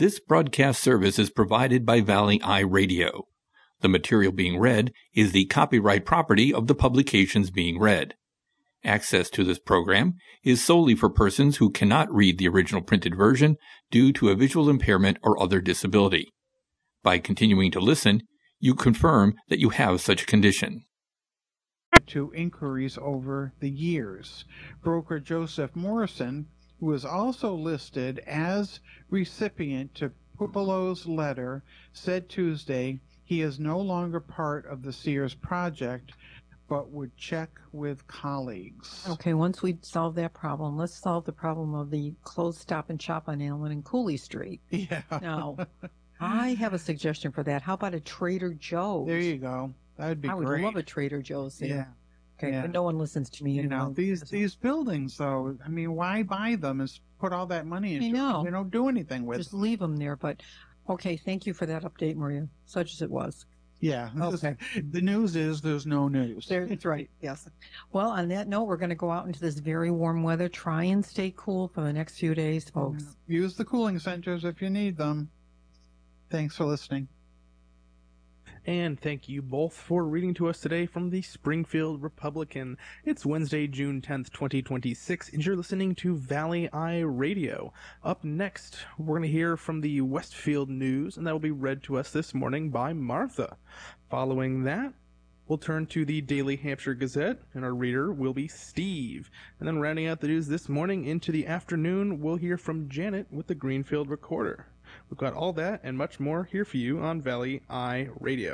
This broadcast service is provided by Valley Eye Radio. The material being read is the copyright property of the publications being read. Access to this program is solely for persons who cannot read the original printed version due to a visual impairment or other disability. By continuing to listen, you confirm that you have such a condition. To inquiries over the years. Broker Joseph Morrison, who is also listed as recipient to Pupolo's letter, said Tuesday he is no longer part of the Sears project, but would check with colleagues. Okay, once we solve that problem, let's solve the problem of the closed Stop and Shop on Allen and Cooley Street. Yeah. Now, I have a suggestion for that. How about a Trader Joe's? There you go. That would be great. I would love a Trader Joe's there. Yeah. Okay, yeah. But no one listens to me. You know, these buildings, though, I mean, why buy them and put all that money into them? You don't do anything with Just leave them there. But, okay, thank you for that update, Maria, such as it was. Yeah. Okay. The news is there's no news. That's right, yes. Well, on that note, we're going to go out into this very warm weather. Try and stay cool for the next few days, folks. Use the cooling centers if you need them. Thanks for listening. And thank you both for reading to us today from the Springfield Republican. It's Wednesday, June 10th, 2026, and you're listening to Valley Eye Radio. Up next, we're going to hear from the Westfield News, and that will be read to us this morning by Martha. Following that, we'll turn to the Daily Hampshire Gazette, and our reader will be Steve. And then rounding out the news this morning into the afternoon, we'll hear from Janet with the Greenfield Recorder. We've got all that and much more here for you on Valley Eye Radio.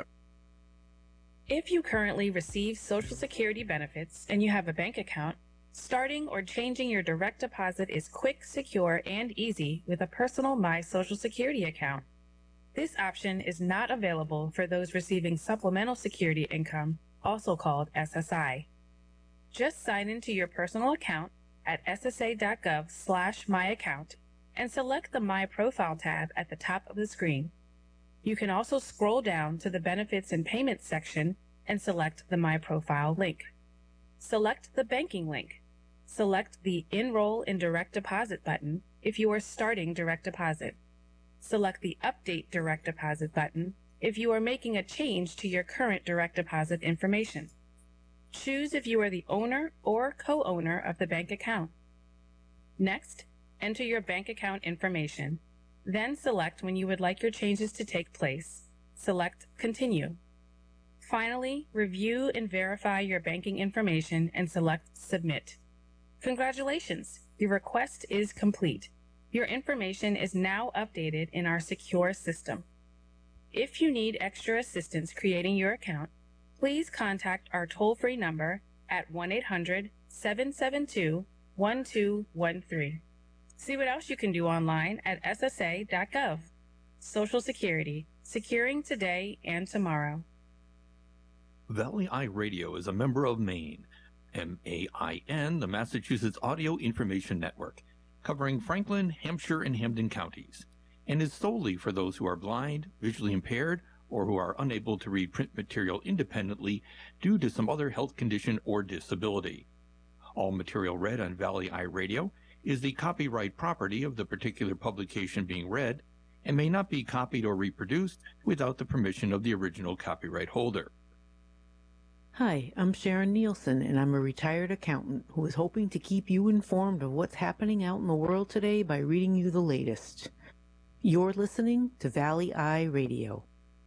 If you currently receive Social Security benefits and you have a bank account, starting or changing your direct deposit is quick, secure, and easy with a personal My Social Security account. This option is not available for those receiving Supplemental Security Income, also called SSI. Just sign into your personal account at ssa.gov/myaccount and select the My Profile tab at the top of the screen. You can also scroll down to the Benefits and Payments section and select the My Profile link. Select the banking link. Select the Enroll in Direct Deposit button if you are starting direct deposit. Select the Update Direct Deposit button if you are making a change to your current direct deposit information. Choose if you are the owner or co-owner of the bank account. Next, enter your bank account information. Then select when you would like your changes to take place. Select Continue. Finally, review and verify your banking information and select Submit. Congratulations! Your request is complete. Your information is now updated in our secure system. If you need extra assistance creating your account, please contact our toll-free number at 1-800-772-1213. See what else you can do online at ssa.gov. Social Security, securing today and tomorrow. Valley Eye Radio is a member of MAIN, MAIN, the Massachusetts Audio Information Network, covering Franklin, Hampshire, and Hampden counties, and is solely for those who are blind, visually impaired, or who are unable to read print material independently due to some other health condition or disability. All material read on Valley Eye Radio is the copyright property of the particular publication being read and may not be copied or reproduced without the permission of the original copyright holder. Hi, I'm Sharon Nielsen, and I'm a retired accountant who is hoping to keep you informed of what's happening out in the world today by reading you the latest. You're listening to Valley Eye Radio.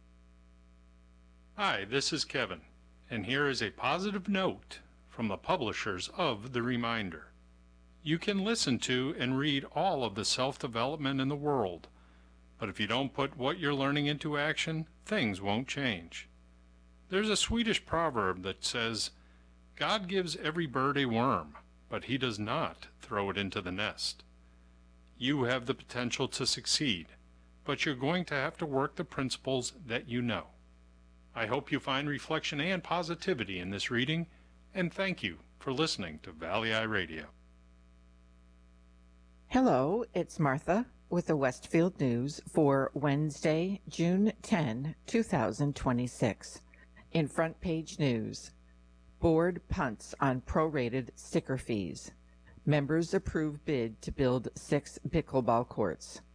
Hi, this is Kevin, and here is a positive note from the publishers of The Reminder. You can listen to and read all of the self-development in the world, but if you don't put what you're learning into action, things won't change. There's a Swedish proverb that says, God gives every bird a worm, but he does not throw it into the nest. You have the potential to succeed, but you're going to have to work the principles that you know. I hope you find reflection and positivity in this reading, and thank you for listening to Valley Eye Radio. Hello, it's Martha with the Westfield News for Wednesday, June 10, 2026. In front page news, board punts on prorated sticker fees. Members approve bid to build 6 pickleball courts.